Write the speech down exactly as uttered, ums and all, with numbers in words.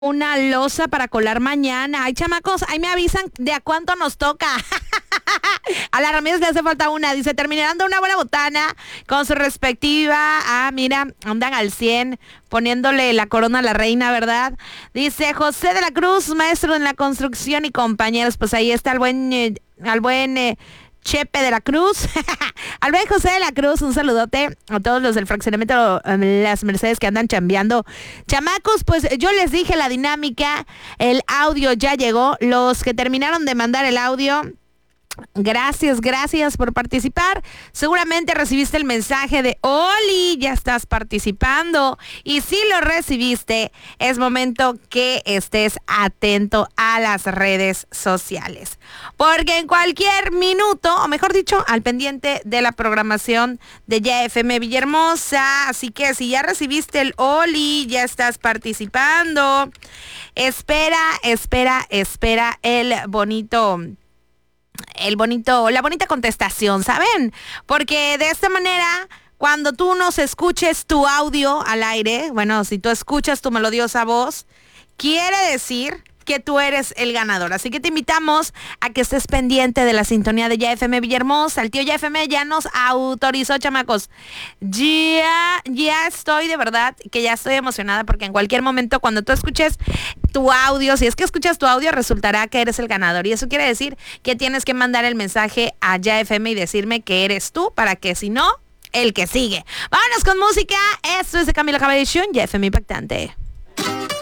una losa para colar mañana. Ay, chamacos, ahí me avisan de a cuánto nos toca. A la Ramírez le hace falta una. Dice, terminarán de una buena botana con su respectiva. Ah, mira, andan al cien poniéndole la corona a la reina, ¿verdad? Dice José de la Cruz, maestro en la construcción y compañeros. Pues ahí está el buen, eh, al buen eh, Chepe de la Cruz. Al buen José de la Cruz, un saludote a todos los del fraccionamiento eh, Las Mercedes que andan chambeando. Chamacos, pues yo les dije la dinámica, el audio ya llegó. Los que terminaron de mandar el audio, gracias, gracias por participar. Seguramente recibiste el mensaje de Oli, ya estás participando. Y si lo recibiste, es momento que estés atento a las redes sociales. Porque en cualquier minuto, o mejor dicho, al pendiente de la programación de Ya F M Villahermosa. Así que si ya recibiste el Oli, ya estás participando. Espera, espera, espera el bonito... el bonito, la bonita contestación, ¿saben? Porque de esta manera, cuando tú nos escuches tu audio al aire, bueno, si tú escuchas tu melodiosa voz, quiere decir que tú eres el ganador. Así que te invitamos a que estés pendiente de la sintonía de Ya F M Villahermosa. El tío Ya F M ya nos autorizó, chamacos. Ya, ya estoy, de verdad, que ya estoy emocionada porque en cualquier momento, cuando tú escuches tu audio, si es que escuchas tu audio, resultará que eres el ganador. Y eso quiere decir que tienes que mandar el mensaje a Ya F M y decirme que eres tú, para que si no, el que sigue. Vámonos con música. Esto es de Camila Cabello, Ya F M Impactante.